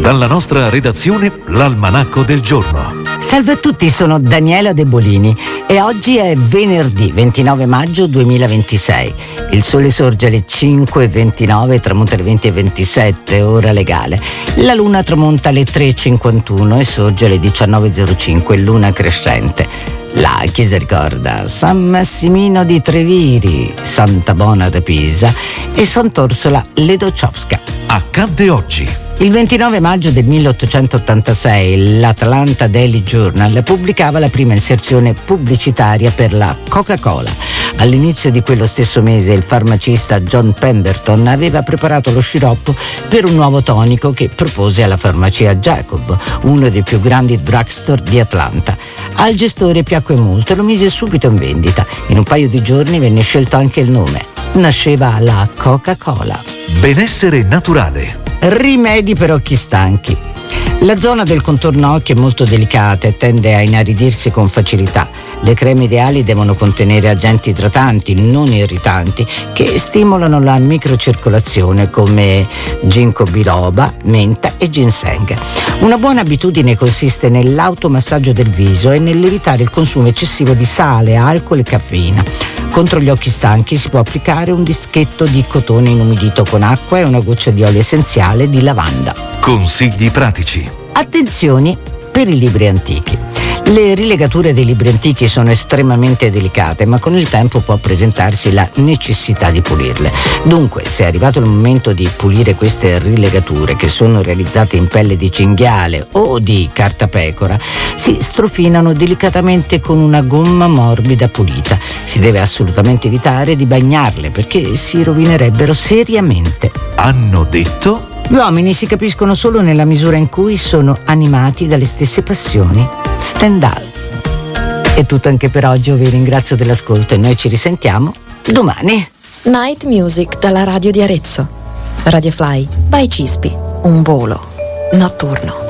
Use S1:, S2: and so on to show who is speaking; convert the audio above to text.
S1: Dalla nostra redazione, l'Almanacco del giorno.
S2: Salve a tutti, sono Daniela De Bolini e oggi è venerdì 29 maggio 2026. Il sole sorge alle 5:29, tramonta alle 20:27, ora legale. La luna tramonta alle 3:51 e sorge alle 19:05, luna crescente. La chiesa ricorda San Massimino di Treviri, Santa Bona da Pisa e Sant'Orsola Ledociowska.
S1: Accadde oggi.
S2: Il 29 maggio del 1886 l'Atlanta Daily Journal pubblicava la prima inserzione pubblicitaria per la Coca-Cola. All'inizio di quello stesso mese il farmacista John Pemberton aveva preparato lo sciroppo per un nuovo tonico che propose alla farmacia Jacob, uno dei più grandi drugstore di Atlanta. Al gestore piacque molto e lo mise subito in vendita. In un paio di giorni venne scelto anche il nome. Nasceva la Coca-Cola.
S1: Benessere naturale.
S2: Rimedi per occhi stanchi. La zona del contorno occhio è molto delicata e tende a inaridirsi con facilità. Le creme ideali devono contenere agenti idratanti, non irritanti, che stimolano la microcircolazione come ginkgo biloba, menta e ginseng. Una buona abitudine consiste nell'automassaggio del viso e nell'evitare il consumo eccessivo di sale, alcol e caffeina. Contro gli occhi stanchi si può applicare un dischetto di cotone inumidito con acqua e una goccia di olio essenziale di lavanda.
S1: Consigli pratici.
S2: Attenzioni per i libri antichi. Le rilegature dei libri antichi sono estremamente delicate, ma con il tempo può presentarsi la necessità di pulirle. Dunque, se è arrivato il momento di pulire queste rilegature, che sono realizzate in pelle di cinghiale o di cartapecora, si strofinano delicatamente con una gomma morbida pulita. Si deve assolutamente evitare di bagnarle perché si rovinerebbero seriamente.
S1: Hanno detto?
S2: Gli uomini si capiscono solo nella misura in cui sono animati dalle stesse passioni. Stendhal. È tutto anche per oggi, io vi ringrazio dell'ascolto e noi ci risentiamo domani.
S3: Night Music dalla radio di Arezzo. Radio Fly by Cispi, un volo notturno.